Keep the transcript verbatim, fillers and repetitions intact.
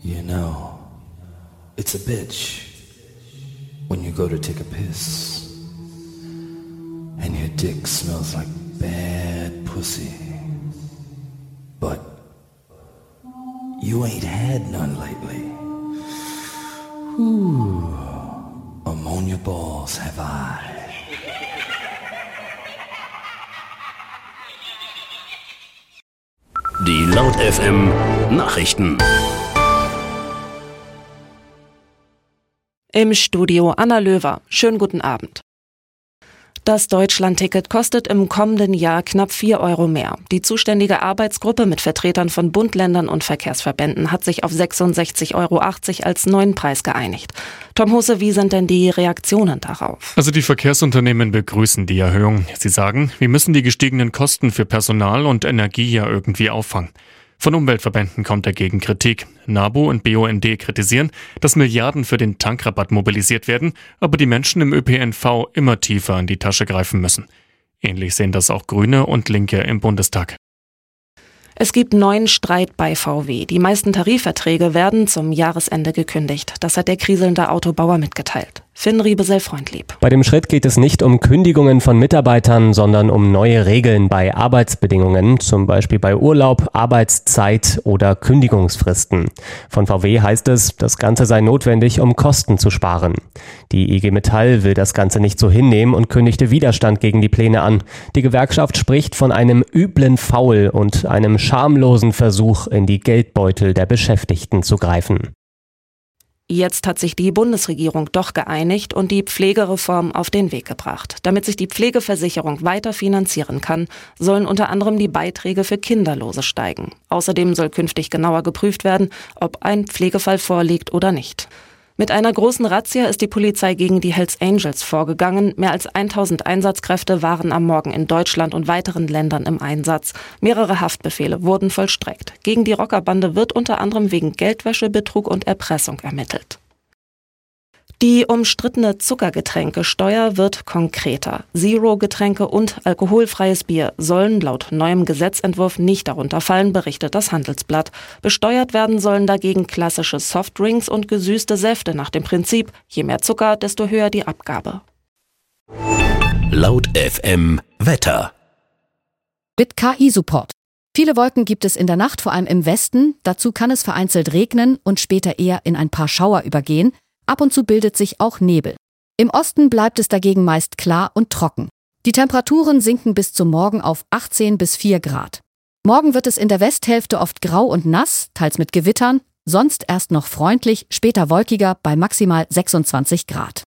You know, it's a bitch when you go to take a piss and your dick smells like bad pussy. But you ain't had none lately. Ooh, ammonia balls have I. Die Laut F M Nachrichten. Im Studio Anna Löwer. Schönen guten Abend. Das Deutschlandticket kostet im kommenden Jahr knapp vier Euro mehr. Die zuständige Arbeitsgruppe mit Vertretern von Bund, Ländern und Verkehrsverbänden hat sich auf sechsundsechzig Euro achtzig als neuen Preis geeinigt. Tom Husse, wie sind denn die Reaktionen darauf? Also die Verkehrsunternehmen begrüßen die Erhöhung. Sie sagen, wir müssen die gestiegenen Kosten für Personal und Energie ja irgendwie auffangen. Von Umweltverbänden kommt dagegen Kritik. NABU und B U N D kritisieren, dass Milliarden für den Tankrabatt mobilisiert werden, aber die Menschen im Ö P N V immer tiefer in die Tasche greifen müssen. Ähnlich sehen das auch Grüne und Linke im Bundestag. Es gibt neuen Streit bei V W. Die meisten Tarifverträge werden zum Jahresende gekündigt. Das hat der kriselnde Autobauer mitgeteilt. Finn Riebesell-Freundlieb. Bei dem Schritt geht es nicht um Kündigungen von Mitarbeitern, sondern um neue Regeln bei Arbeitsbedingungen, zum Beispiel bei Urlaub, Arbeitszeit oder Kündigungsfristen. Von V W heißt es, das Ganze sei notwendig, um Kosten zu sparen. Die I G Metall will das Ganze nicht so hinnehmen und kündigte Widerstand gegen die Pläne an. Die Gewerkschaft spricht von einem üblen Faul und einem schamlosen Versuch, in die Geldbeutel der Beschäftigten zu greifen. Jetzt hat sich die Bundesregierung doch geeinigt und die Pflegereform auf den Weg gebracht. Damit sich die Pflegeversicherung weiter finanzieren kann, sollen unter anderem die Beiträge für Kinderlose steigen. Außerdem soll künftig genauer geprüft werden, ob ein Pflegefall vorliegt oder nicht. Mit einer großen Razzia ist die Polizei gegen die Hells Angels vorgegangen. Mehr als tausend Einsatzkräfte waren am Morgen in Deutschland und weiteren Ländern im Einsatz. Mehrere Haftbefehle wurden vollstreckt. Gegen die Rockerbande wird unter anderem wegen Geldwäsche, Betrug und Erpressung ermittelt. Die umstrittene Zuckergetränkesteuer wird konkreter. Zero-Getränke und alkoholfreies Bier sollen laut neuem Gesetzentwurf nicht darunter fallen, berichtet das Handelsblatt. Besteuert werden sollen dagegen klassische Softdrinks und gesüßte Säfte nach dem Prinzip, je mehr Zucker, desto höher die Abgabe. Laut F M Wetter. Mit K I-Support. Viele Wolken gibt es in der Nacht, vor allem im Westen. Dazu kann es vereinzelt regnen und später eher in ein paar Schauer übergehen. Ab und zu bildet sich auch Nebel. Im Osten bleibt es dagegen meist klar und trocken. Die Temperaturen sinken bis zum Morgen auf achtzehn bis vier Grad. Morgen wird es in der Westhälfte oft grau und nass, teils mit Gewittern, sonst erst noch freundlich, später wolkiger bei maximal sechsundzwanzig Grad.